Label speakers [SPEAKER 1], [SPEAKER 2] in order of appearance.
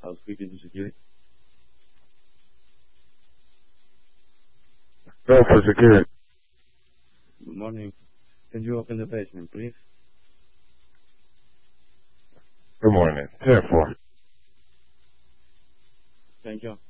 [SPEAKER 1] housekeeping to security.
[SPEAKER 2] No, for security.
[SPEAKER 1] Good morning. Can you open the basement, please?
[SPEAKER 2] Good morning. 10-4.
[SPEAKER 1] Thank you.